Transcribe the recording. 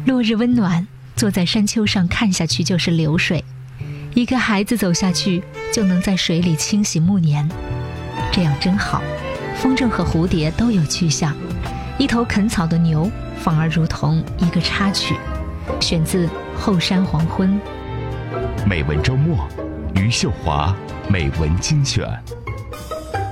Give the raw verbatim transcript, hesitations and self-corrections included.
落日温暖，坐在山丘上看下去就是流水，一个孩子走下去就能在水里清洗暮年，这样真好。风筝和蝴蝶都有去向，一头啃草的牛反而如同一个插曲。选自《后山黄昏》。 美文周末，余秀华美文精选。